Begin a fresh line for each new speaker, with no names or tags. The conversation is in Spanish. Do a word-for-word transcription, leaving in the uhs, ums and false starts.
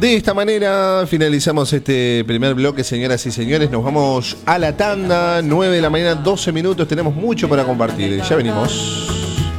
De esta manera finalizamos este primer bloque, señoras y señores. Nos vamos a la tanda, nueve de la mañana, doce minutos. Tenemos mucho para compartir. Ya venimos.